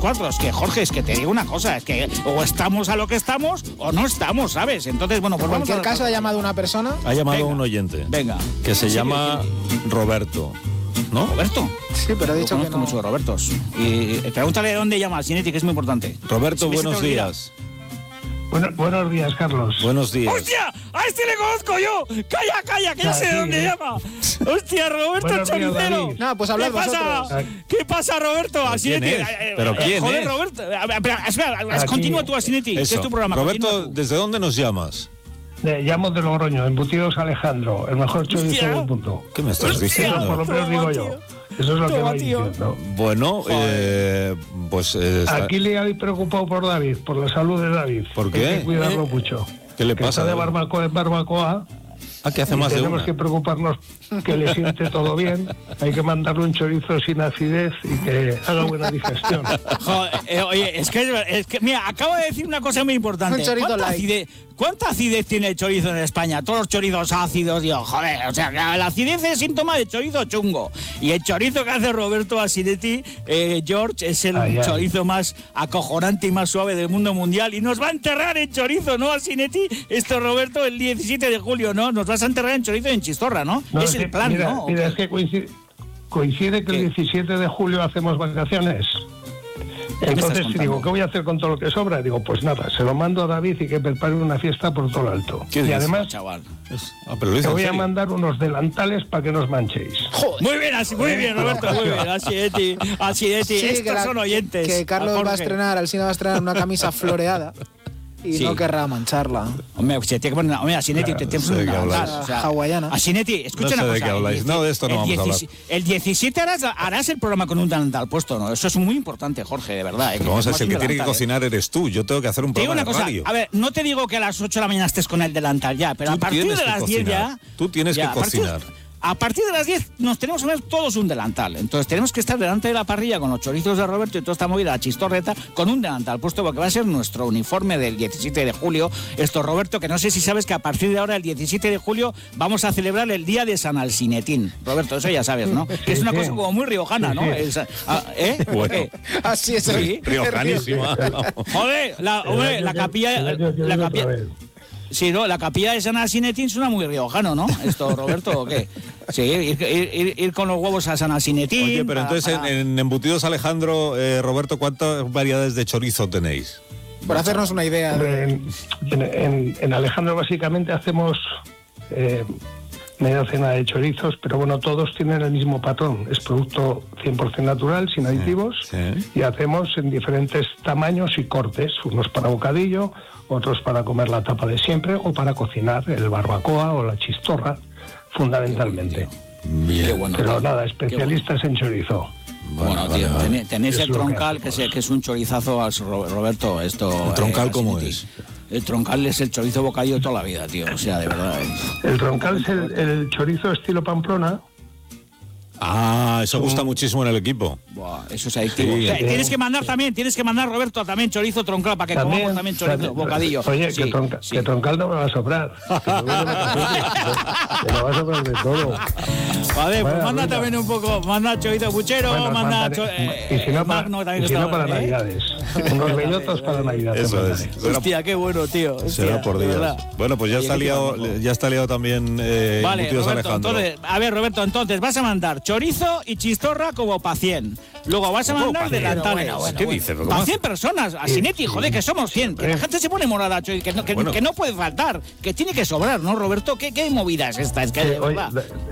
4. Es que, Jorge, es que te digo una cosa, es que o estamos a lo que estamos o no estamos, ¿sabes? Entonces, bueno, pues en cualquier caso ha llamado una persona. Ha llamado un oyente. Venga. Que se llama Roberto. ¿No? ¿Roberto? Sí, pero he dicho que no. Mucho Robertos. Y pregúntale de dónde llama Sinetti, que es muy importante. Roberto, buenos días. Buenos días, Carlos. Buenos días. ¡Hostia! ¡A este le conozco yo! ¡Calla, que ya sé de dónde llama! ¡Hostia, Roberto el choricero! No, pues hablad vosotros. ¿Qué pasa, Roberto? ¿Quién es? ¿Pero quién joder, es? Roberto. Espera, continúa tú, Sinetti, que es tu programa. Roberto, ¿desde dónde nos llamas? Llamo de Logroño, Embutidos Alejandro, el mejor chorizo del mundo. ¿Qué me estás diciendo? Eso por lo menos digo yo. Eso es lo que voy diciendo. Bueno, pues... Aquí le habéis preocupado por David, por la salud de David. ¿Por qué? Hay que cuidarlo mucho. ¿Qué le que pasa? Está de barbacoa en barbacoa. ¿Qué hace más de una? Tenemos que preocuparnos que le siente todo bien. Hay que mandarle un chorizo sin acidez y que haga buena digestión. Joder, oye, es que mira, acabo de decir una cosa muy importante. Un chorizo ¿Cuánta acidez tiene el chorizo en España? Todos los chorizos ácidos, digo, joder, o sea, la acidez es síntoma de chorizo chungo. Y el chorizo que hace Roberto Asinetti, George, es el chorizo más acojonante y más suave del mundo mundial. Y nos va a enterrar en chorizo, ¿no, Asinetti? Esto, Roberto, el 17 de julio, ¿no? Nos vas a enterrar en chorizo y en chistorra, ¿no? Es el plan, ¿no? Mira, es que coincide que el 17 de julio hacemos vacaciones. Entonces digo, ¿qué voy a hacer con todo lo que sobra? Digo, pues nada, se lo mando a David y que prepare una fiesta por todo lo alto. Y dices, además, chaval? te voy a mandar unos delantales para que no os manchéis. Muy bien, Roberto, muy bien. Así de ti. Estos son oyentes. Que Carlos va a estrenar, Alsina va a estrenar una camisa floreada. Y no querrá mancharla. Hombre, se tiene que poner... Hombre, Asinetti, te tienes una hawaiana. Asinetti, escucha no sé una cosa. De qué habláis. No, de esto no vamos a hablar. El 17 harás el programa con un delantal puesto, ¿no? Eso es muy importante, Jorge, de verdad. Vamos a decir, el que tiene que cocinar eres tú. Yo tengo que hacer un programa de radio. A ver, no te digo que a las 8 de la mañana estés con el delantal ya, pero a partir de las 10 ya... Tú tienes que cocinar. A partir de las 10 nos tenemos que ver todos un delantal. Entonces tenemos que estar delante de la parrilla con los chorizos de Roberto y toda esta movida, la chistorreta, con un delantal puesto, porque va a ser nuestro uniforme del 17 de julio. Esto, Roberto, que no sé si sabes que a partir de ahora, el 17 de julio, vamos a celebrar el Día de San Alsinetín. Roberto, eso ya sabes, ¿no? Que es una cosa como muy riojana, ¿no? Bueno, así es. Sí, riojanísima. Joder, la capilla... Sí, no, la capilla de San Alsinetín suena muy riojano, ¿no? Esto, Roberto, ¿o qué? Sí, ir con los huevos a San Alsinetín. Oye, pero entonces en Embutidos Alejandro, Roberto, ¿cuántas variedades de chorizo tenéis? Por hacernos una idea. En Alejandro básicamente hacemos media docena de chorizos, pero bueno, todos tienen el mismo patrón. Es producto 100% natural, sin aditivos, y hacemos en diferentes tamaños y cortes, unos para bocadillo, otros para comer la tapa de siempre o para cocinar el barbacoa o la chistorra, fundamentalmente. Bien. Qué bueno, pero nada, especialistas en chorizo. Bueno, tío, tenéis el troncal, que es un chorizazo, Roberto. Esto, ¿El troncal cómo es? El troncal es el chorizo bocadillo toda la vida, tío. O sea, de verdad. El troncal es el chorizo estilo Pamplona. Ah, eso gusta muchísimo en el equipo. Buah, eso es adictivo. Sí. Tienes que mandar, Roberto, también chorizo troncal para que comamos también chorizo bocadillo. Oye, que troncal no me va a sobrar. Que me va a sobrar de todo. Vale, pues manda también un poco, manda chorizo puchero, manda y si no para Navidades. Unos bellotos para Navidades. Eso es. Hostia, qué bueno, tío. Hostia, será por días. Bueno, pues ya está liado también vale, Embutidos Roberto, Alejandro. entonces, a ver, Roberto, entonces vas a mandar chorizo y chistorra como pa' 100. Luego vas a mandar delantales. ¿Qué dices? Pa' 100 personas. Asinetti, joder, que somos 100. Que la gente se pone morada, que no puede faltar. Que tiene que sobrar, ¿no, Roberto? ¿Qué movida es esta? Es que de verdad.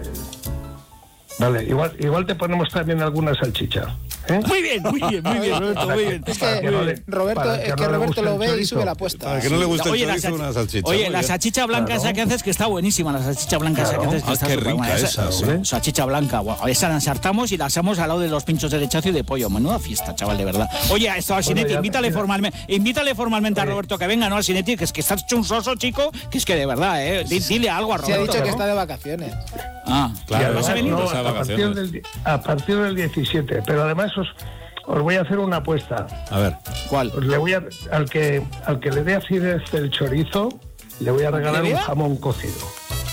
Vale, igual te ponemos también alguna salchicha. Muy bien, Roberto, muy bien. Es que Roberto lo ve y sube la apuesta. Para que no le guste el chorizo, una salchicha. Oye, la salchicha blanca esa que haces, que está buenísima, la salchicha blanca esa que haces, que está qué rica esa, salchicha blanca, bueno, esa la ensartamos y la asamos al lado de los pinchos de lechazo y de pollo. Menuda fiesta, chaval, de verdad. Oye, esto al Sinetti, invítale formalmente a Roberto que venga, ¿no? Al Sinetti, que es que estás chunsoso, chico, que es que de verdad, dile algo a Roberto. Se ha dicho que está de vacaciones. Ah, claro. ¿Vas a venir? A partir del 17, pero además os voy a hacer una apuesta. A ver, ¿cuál? Le voy al que le dé acidez el chorizo, le voy a regalar un jamón cocido.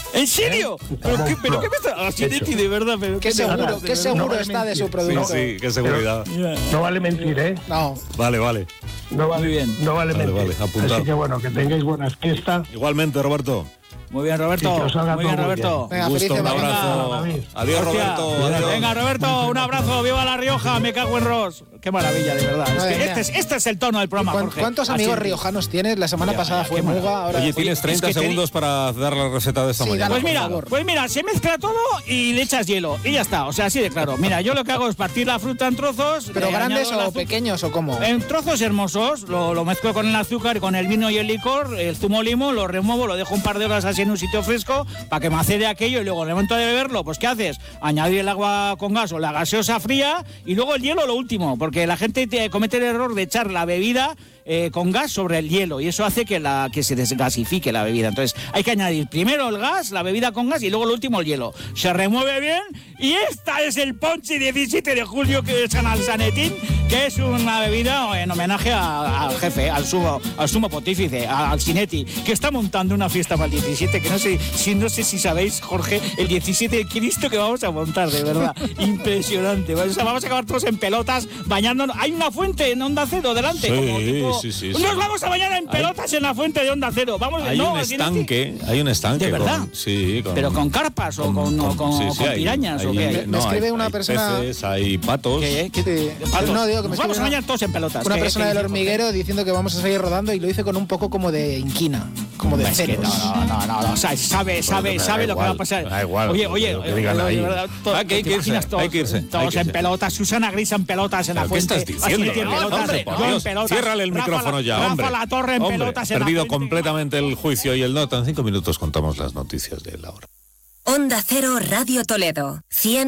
¿En serio? ¿Pero qué me está? Asinetti, de verdad. Pero Qué seguro está de su producto. Sí, qué seguridad. No vale mentir, ¿eh? No. Vale. No vale, Muy bien. No vale mentir. Vale, apuntado. Así que bueno, que tengáis buenas fiestas. Igualmente, Roberto. Muy bien, Roberto. Sí, que os salga Muy bien, todo muy Roberto. Venga, Un gusto, felices un abrazo. vacaciones. Adiós, Hostia. Roberto. Adiós. Venga, Roberto, un abrazo. ¡Viva La Rioja! Me cago en Ross. Qué maravilla, de verdad. Es Madre que mía. este es el tono del programa, Jorge. ¿Cuántos amigos Así. riojanos tienes? La semana pasada fue qué maravilla. Muga, ahora... Oye, tienes 30 es que segundos para dar la receta de esta Sí, mañana. dale. Pues mira, se mezcla todo y le echas hielo. Y ya está, o sea, así de claro. Mira, yo lo que hago es partir la fruta en trozos. ¿Pero le grandes añado el o azúcar. pequeños o cómo? En trozos hermosos, lo mezclo con el azúcar y con el vino y el licor, el zumo limón, lo remuevo, lo dejo un par de horas así en un sitio fresco para que macere aquello y luego en el momento de beberlo, pues ¿qué haces? Añadir el agua con gas o la gaseosa fría y luego el hielo lo último, porque la gente comete el error de echar la bebida con gas sobre el hielo y eso hace que se desgasifique la bebida. Entonces hay que añadir primero el gas, la bebida con gas y luego lo último el hielo. Se remueve bien y esta es el Ponche 17 de julio que es San Sanetín, que es una bebida en homenaje al jefe, al sumo pontífice, al Sinetti, que está montando una fiesta para el 17, que no sé si sabéis, Jorge, el 17 de Cristo que vamos a montar, de verdad. Impresionante. O sea, vamos a acabar todos en pelotas, bañándonos. Hay una fuente en Onda Cero delante. Sí, como tipo, sí. Nos vamos a bañar en pelotas en la fuente de Onda Cero. Vamos, Hay un estanque. ¿De verdad? Sí, ¿Pero con carpas o con pirañas o qué hay? Me escribe una persona- Peces, hay patos. Patos. No, digo que me Nos vamos escribe a bañar todos en pelotas. una ¿Qué- persona qué del dice, hormiguero diciendo que vamos a seguir rodando y lo dice con un poco como de inquina, como de Es que celos. no. O sea, sabe lo que va a pasar. Da igual, Oye, lo que digan ahí. hay que irse, hay que irse. Todos en pelotas. Susana Gris en pelotas en la ¿Pero qué fuente. estás diciendo? Asinetti en No, pelotas. hombre, por yo en Dios. pelotas. Ciérrale el Rafa micrófono ya, Rafa hombre. La Torre en pelotas en la Perdido fuente. completamente el juicio y el nota. En 5 minutos contamos las noticias de la hora. Onda Cero Radio Toledo,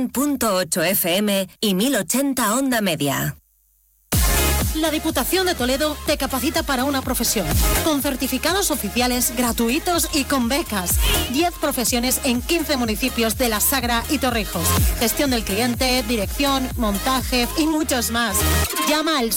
100.8 FM y 1080 Onda Media. La Diputación de Toledo te capacita para una profesión, con certificados oficiales gratuitos y con becas. 10 profesiones en 15 municipios de La Sagra y Torrijos. Gestión del cliente, dirección, montaje y muchos más. Llama al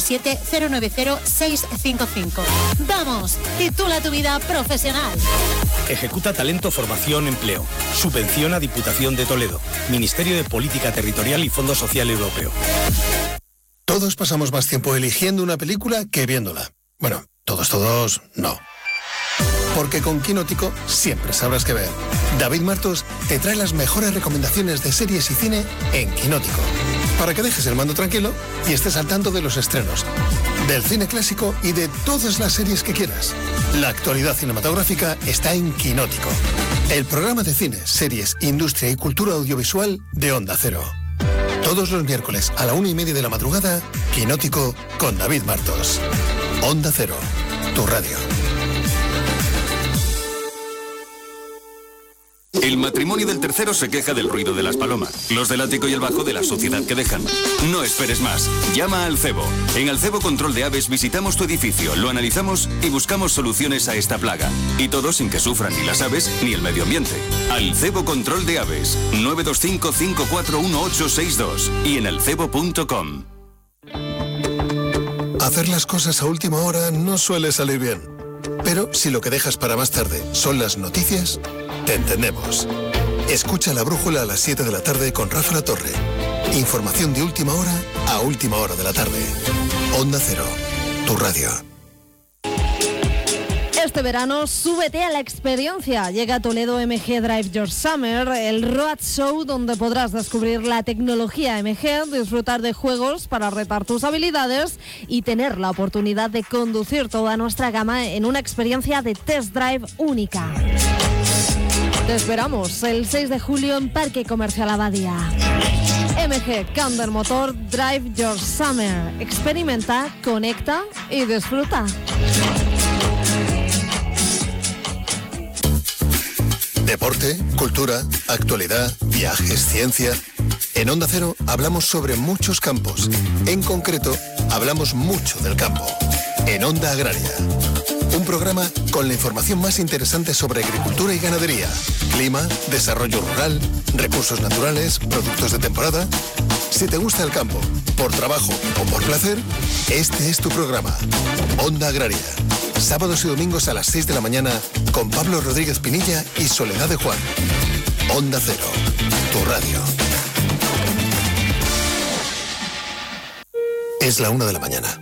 607-090-655. ¡Vamos! Titula tu vida profesional. Ejecuta talento, formación, empleo. Subvenciona Diputación de Toledo. Ministerio de Política Territorial y Fondo Social Europeo. Todos pasamos más tiempo eligiendo una película que viéndola. Bueno, todos, no. Porque con Quinótico siempre sabrás qué ver. David Martos te trae las mejores recomendaciones de series y cine en Quinótico. Para que dejes el mando tranquilo y estés al tanto de los estrenos, del cine clásico y de todas las series que quieras. La actualidad cinematográfica está en Quinótico. El programa de cine, series, industria y cultura audiovisual de Onda Cero. Todos los miércoles a la 1:30 de la madrugada, Quinótico con David Martos. Onda Cero, tu radio. El matrimonio del tercero se queja del ruido de las palomas, los del ático y el bajo de la suciedad que dejan. No esperes más. Llama al Cebo. En Alcebo Control de Aves visitamos tu edificio, lo analizamos y buscamos soluciones a esta plaga. Y todo sin que sufran ni las aves ni el medio ambiente. Alcebo Control de Aves. 925-541862 y en alcebo.com. Hacer las cosas a última hora no suele salir bien. Pero si lo que dejas para más tarde son las noticias, te entendemos. Escucha La Brújula a las 7 de la tarde con Rafa La Torre. Información de última hora a última hora de la tarde. Onda Cero, tu radio. Este verano, súbete a la experiencia. Llega a Toledo MG Drive Your Summer, el road show donde podrás descubrir la tecnología MG, disfrutar de juegos para retar tus habilidades y tener la oportunidad de conducir toda nuestra gama en una experiencia de test drive única. Te esperamos el 6 de julio en Parque Comercial Abadía. MG Cander Motor Drive Your Summer. Experimenta, conecta y disfruta. Deporte, cultura, actualidad, viajes, ciencia. En Onda Cero hablamos sobre muchos campos. En concreto, hablamos mucho del campo. En Onda Agraria. Un programa con la información más interesante sobre agricultura y ganadería, clima, desarrollo rural, recursos naturales, productos de temporada. Si te gusta el campo, por trabajo o por placer, este es tu programa. Onda Agraria. Sábados y domingos a las 6 de la mañana con Pablo Rodríguez Pinilla y Soledad de Juan. Onda Cero, tu radio. Es la 1 de la mañana.